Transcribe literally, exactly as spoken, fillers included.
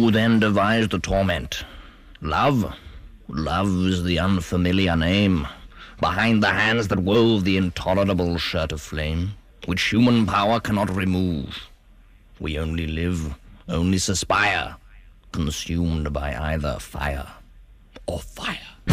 Who then devised the torment? Love? Love is the unfamiliar name behind the hands that wove the intolerable shirt of flame, which human power cannot remove. We only live, only suspire, consumed by either fire or fire.